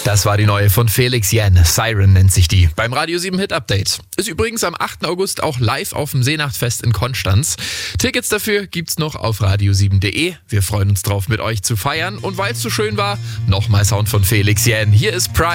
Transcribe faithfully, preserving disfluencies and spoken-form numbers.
Das war die neue von Felix Jähn. Siren nennt sich die. Beim Radio sieben Hit Update. Ist übrigens am achten August auch live auf dem Seenachtfest in Konstanz. Tickets dafür gibt's noch auf radio sieben punkt de. Wir freuen uns drauf, mit euch zu feiern. Und weil es so schön war, nochmal Sound von Felix Jähn. Hier ist Prime.